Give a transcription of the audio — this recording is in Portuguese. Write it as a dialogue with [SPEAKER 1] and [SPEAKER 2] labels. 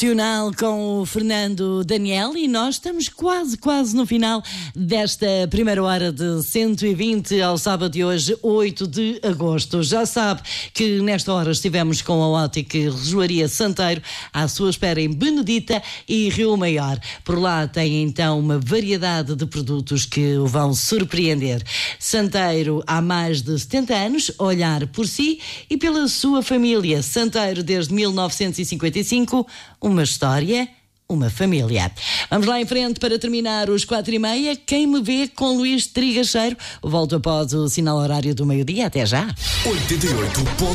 [SPEAKER 1] Nacional com o Fernando Daniel e nós estamos quase no final desta primeira hora de 120 ao sábado de hoje, 8 de agosto. Já sabe que nesta hora estivemos com a Ótica Relojoaria Santeiro à sua espera em Benedita e Rio Maior. Por lá tem então uma variedade de produtos que o vão surpreender. Santeiro há mais de 70 anos, olhar por si e pela sua família. Santeiro desde 1955, uma história, uma família. Vamos lá em frente para terminar os 4h30. Quem me vê com Luís Trigacheiro. Volto após o sinal horário do meio-dia. Até já.
[SPEAKER 2] 88.